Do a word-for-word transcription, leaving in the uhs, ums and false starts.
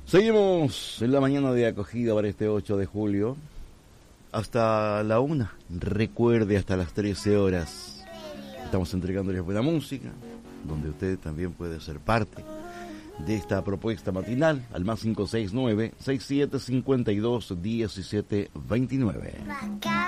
Seguimos en la mañana de acogida para este ocho de julio. Hasta la una. Recuerde, hasta las trece horas. Estamos entregándoles buena música, donde usted también puede ser parte de esta propuesta matinal al más cinco seis nueve, seis siete cinco dos, uno siete dos nueve.